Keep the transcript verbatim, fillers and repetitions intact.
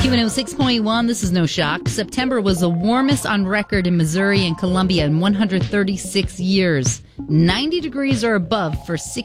Q one oh six point one, this is no shock. September was the warmest on record in Missouri and Columbia in one hundred thirty-six years. ninety degrees or above for six